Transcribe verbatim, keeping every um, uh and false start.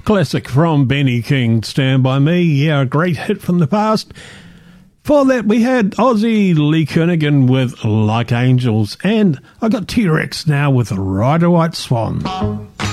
Classic from Benny King, Stand By Me. Yeah, a great hit from the past. For that, we had Aussie Lee Kernaghan with Like Angels. And I got T-Rex now with Ride a White Swan.